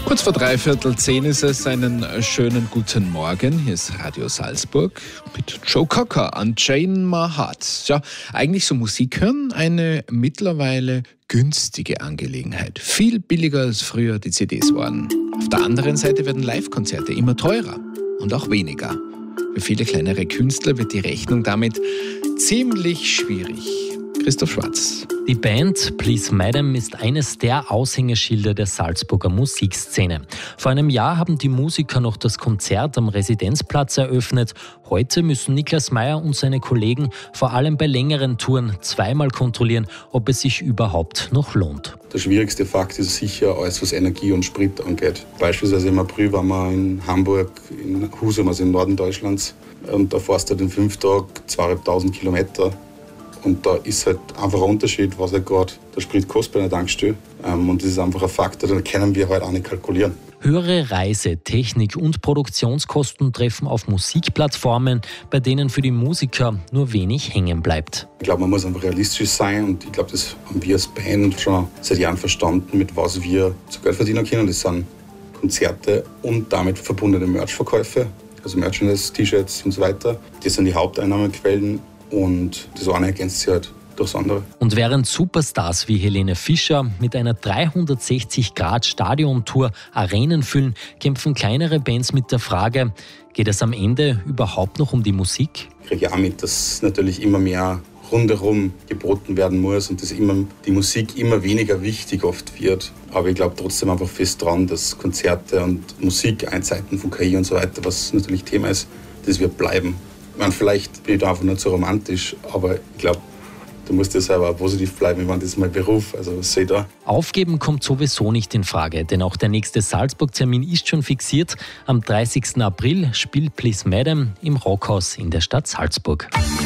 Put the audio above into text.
Kurz vor 9:45 ist es. Einen schönen guten Morgen. Hier ist Radio Salzburg mit Joe Cocker, Unchain My Heart. Ja, eigentlich so Musik hören, eine mittlerweile günstige Angelegenheit. Viel billiger als früher die CDs waren. Auf der anderen Seite werden Live-Konzerte immer teurer und auch weniger. Für viele kleinere Künstler wird die Rechnung damit ziemlich schwierig. Christoph Schwarz. Die Band Please Madam ist eines der Aushängeschilder der Salzburger Musikszene. Vor einem Jahr haben die Musiker noch das Konzert am Residenzplatz eröffnet. Heute müssen Niklas Meyer und seine Kollegen vor allem bei längeren Touren zweimal kontrollieren, ob es sich überhaupt noch lohnt. Der schwierigste Fakt ist sicher alles, was Energie und Sprit angeht. Beispielsweise im April waren wir in Hamburg, in Husum, also im Norden Deutschlands. Und da fährst du in 5 Tagen 2.500 Kilometer. Und da ist halt einfach ein Unterschied, was halt gerade der Sprit kostet bei einer Tankstelle. Und das ist einfach ein Faktor, den können wir halt auch nicht kalkulieren. Höhere Reise-, Technik- und Produktionskosten treffen auf Musikplattformen, bei denen für die Musiker nur wenig hängen bleibt. Ich glaube, man muss einfach realistisch sein und ich glaube, das haben wir als Band schon seit Jahren verstanden, mit was wir zu Geld verdienen können. Das sind Konzerte und damit verbundene Merchverkäufe, also Merchandise, T-Shirts und so weiter. Das sind die Haupteinnahmequellen. Und das eine ergänzt sich halt durchs andere. Und während Superstars wie Helene Fischer mit einer 360-Grad-Stadiontour Arenen füllen, kämpfen kleinere Bands mit der Frage, geht es am Ende überhaupt noch um die Musik? Ich kriege auch mit, dass natürlich immer mehr rundherum geboten werden muss und dass die Musik immer weniger wichtig oft wird. Aber ich glaube trotzdem einfach fest dran, dass Konzerte und Musik, Einzeiten von KI und so weiter, was natürlich Thema ist, das wird bleiben. Ich meine, vielleicht bin ich da einfach nicht so romantisch, aber ich glaube, du musst ja selber auch positiv bleiben. Ich meine, das ist mein Beruf, also was sehe ich da? Aufgeben kommt sowieso nicht in Frage, denn auch der nächste Salzburg-Termin ist schon fixiert. Am 30. April spielt Please Madam im Rockhaus in der Stadt Salzburg.